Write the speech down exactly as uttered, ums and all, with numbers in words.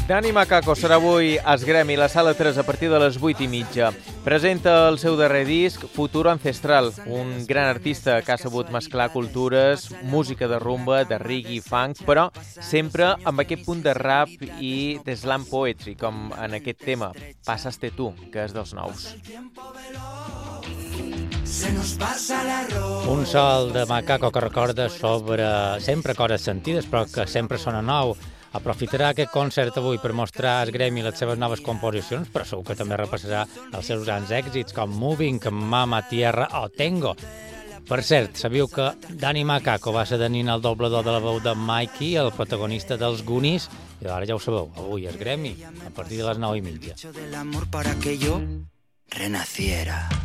Dani Macaco serà avui a Esgremi, la sala tres, a partir de les vuit i mitja. Presenta el seu darrer disc, Futuro Ancestral, un gran artista que ha sabut mesclar cultures, música de rumba, de reggae, funk, però sempre amb aquest punt de rap i de slam poetry, com en aquest tema, Passaste tu, que és dels nous. Un sol de Macaco que recorda sobre sempre coses sentides, però que sempre sona nou. Aprofitarà aquest concert avui per mostrar a Esgremi les seves noves composicions, però segur que també repassarà els seus grans èxits com Moving, Mama, Tierra o Tengo. Per cert, sabíeu que Dani Macaco va ser Danina el doblador de la veu de Mikey, el protagonista dels Goonies, i ara ja ho sabeu, avui a Esgremi, a partir de les nou i mitja. Renaciera.